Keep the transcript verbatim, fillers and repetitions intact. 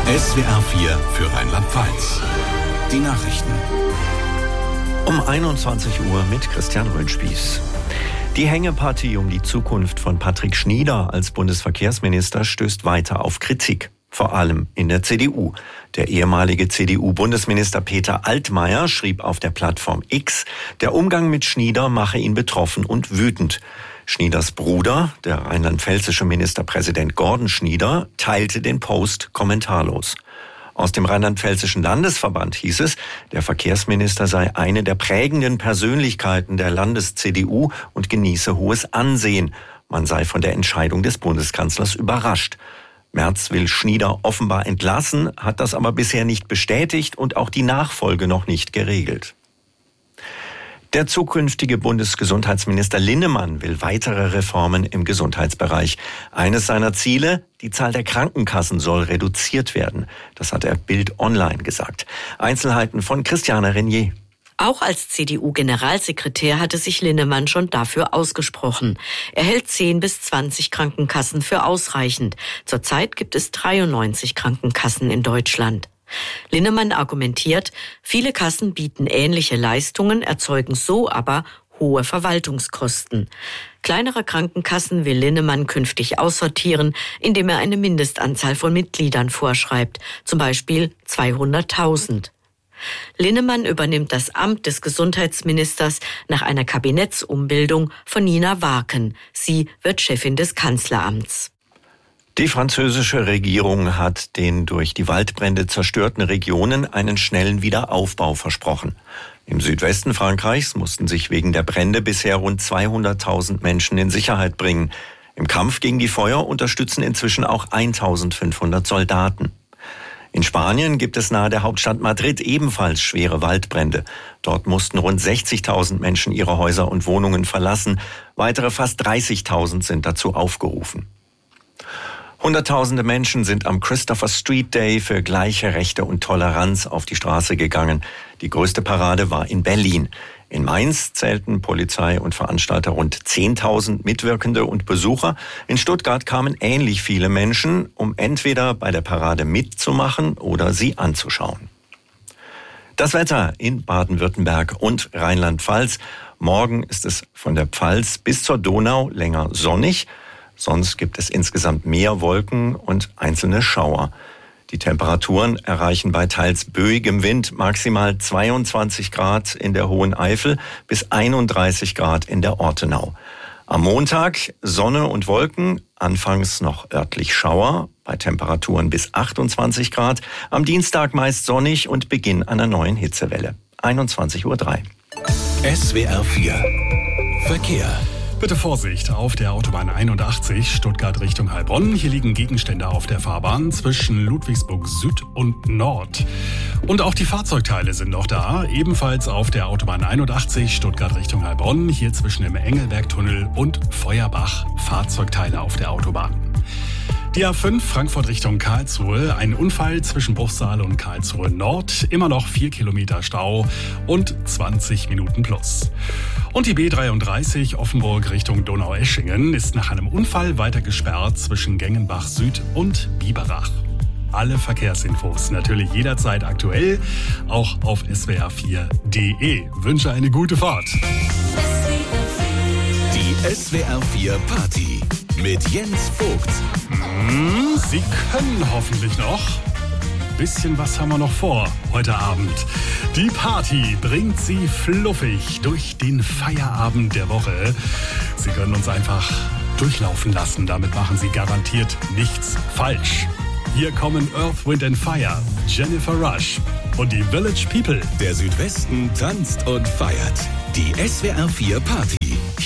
S W R vier für Rheinland-Pfalz. Die Nachrichten. Um einundzwanzig Uhr mit Christian Röhnspieß. Die Hängepartie um die Zukunft von Patrick Schnieder als Bundesverkehrsminister stößt weiter auf Kritik. Vor allem in der C D U. Der ehemalige C D U-Bundesminister Peter Altmaier schrieb auf der Plattform X, der Umgang mit Schnieder mache ihn betroffen und wütend. Schnieders Bruder, der rheinland-pfälzische Ministerpräsident Gordon Schnieder, teilte den Post kommentarlos. Aus dem rheinland-pfälzischen Landesverband hieß es, der Verkehrsminister sei eine der prägenden Persönlichkeiten der Landes-C D U und genieße hohes Ansehen. Man sei von der Entscheidung des Bundeskanzlers überrascht. Merz will Schnieder offenbar entlassen, hat das aber bisher nicht bestätigt und auch die Nachfolge noch nicht geregelt. Der zukünftige Bundesgesundheitsminister Linnemann will weitere Reformen im Gesundheitsbereich. Eines seiner Ziele, die Zahl der Krankenkassen soll reduziert werden. Das hat er Bild Online gesagt. Einzelheiten von Christiane Renier. Auch als C D U-Generalsekretär hatte sich Linnemann schon dafür ausgesprochen. Er hält zehn bis zwanzig Krankenkassen für ausreichend. Zurzeit gibt es dreiundneunzig Krankenkassen in Deutschland. Linnemann argumentiert, viele Kassen bieten ähnliche Leistungen, erzeugen so aber hohe Verwaltungskosten. Kleinere Krankenkassen will Linnemann künftig aussortieren, indem er eine Mindestanzahl von Mitgliedern vorschreibt, zum Beispiel zweihunderttausend. Linnemann übernimmt das Amt des Gesundheitsministers nach einer Kabinettsumbildung von Nina Waken. Sie wird Chefin des Kanzleramts. Die französische Regierung hat den durch die Waldbrände zerstörten Regionen einen schnellen Wiederaufbau versprochen. Im Südwesten Frankreichs mussten sich wegen der Brände bisher rund zweihunderttausend Menschen in Sicherheit bringen. Im Kampf gegen die Feuer unterstützen inzwischen auch eintausendfünfhundert Soldaten. In Spanien gibt es nahe der Hauptstadt Madrid ebenfalls schwere Waldbrände. Dort mussten rund sechzigtausend Menschen ihre Häuser und Wohnungen verlassen. Weitere fast dreißigtausend sind dazu aufgerufen. Hunderttausende Menschen sind am Christopher Street Day für gleiche Rechte und Toleranz auf die Straße gegangen. Die größte Parade war in Berlin. In Mainz zählten Polizei und Veranstalter rund zehntausend Mitwirkende und Besucher. In Stuttgart kamen ähnlich viele Menschen, um entweder bei der Parade mitzumachen oder sie anzuschauen. Das Wetter in Baden-Württemberg und Rheinland-Pfalz. Morgen ist es von der Pfalz bis zur Donau länger sonnig. Sonst gibt es insgesamt mehr Wolken und einzelne Schauer. Die Temperaturen erreichen bei teils böigem Wind maximal zweiundzwanzig Grad in der Hohen Eifel bis einunddreißig Grad in der Ortenau. Am Montag Sonne und Wolken, anfangs noch örtlich Schauer, bei Temperaturen bis achtundzwanzig Grad. Am Dienstag meist sonnig und Beginn einer neuen Hitzewelle. einundzwanzig Uhr drei. S W R vier Verkehr. Bitte Vorsicht auf der Autobahn einundachtzig Stuttgart Richtung Heilbronn. Hier liegen Gegenstände auf der Fahrbahn zwischen Ludwigsburg Süd und Nord. Und auch die Fahrzeugteile sind noch da. Ebenfalls auf der Autobahn einundachtzig Stuttgart Richtung Heilbronn. Hier zwischen dem Engelbergtunnel und Feuerbach Fahrzeugteile auf der Autobahn. Die A fünf Frankfurt Richtung Karlsruhe. Ein Unfall zwischen Bruchsal und Karlsruhe Nord. Immer noch vier Kilometer Stau und zwanzig Minuten plus. Und die B dreiunddreißig Offenburg Richtung Donaueschingen ist nach einem Unfall weiter gesperrt zwischen Gengenbach Süd und Biberach. Alle Verkehrsinfos natürlich jederzeit aktuell, auch auf S W R vier Punkt de. Wünsche eine gute Fahrt. Die S W R vier Party mit Jens Vogt. Hm, Sie können hoffentlich noch. Bisschen was haben wir noch vor heute Abend. Die Party bringt Sie fluffig durch den Feierabend der Woche. Sie können uns einfach durchlaufen lassen. Damit machen Sie garantiert nichts falsch. Hier kommen Earth, Wind and Fire, Jennifer Rush und die Village People. Der Südwesten tanzt und feiert. Die S W R vier Party.